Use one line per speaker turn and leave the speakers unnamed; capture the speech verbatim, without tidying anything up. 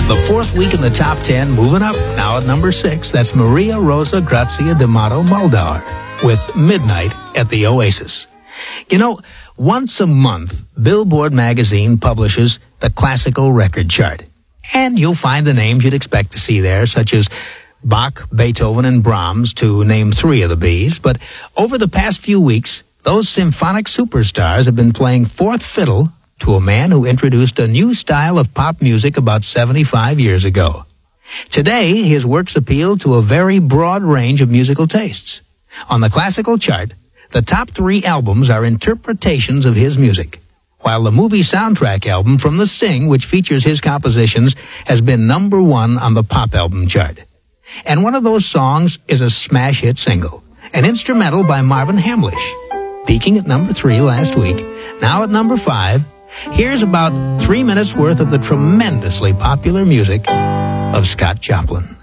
The fourth week in the top ten, moving up. Now at number six, that's Maria Rosa Grazia D'Amato Muldaur with Midnight at the Oasis. You know, once a month, Billboard magazine publishes the classical record chart. And you'll find the names you'd expect to see there, such as Bach, Beethoven, and Brahms, to name three of the Bs. But over the past few weeks, those symphonic superstars have been playing fourth fiddle to a man who introduced a new style of pop music about seventy-five years ago. Today, his works appeal to a very broad range of musical tastes. On the classical chart, the top three albums are interpretations of his music, while the movie soundtrack album from The Sting, which features his compositions, has been number one on the pop album chart. And one of those songs is a smash hit single, an instrumental by Marvin Hamlisch, peaking at number three last week. Now at number five, here's about three minutes worth of the tremendously popular music of Scott Joplin.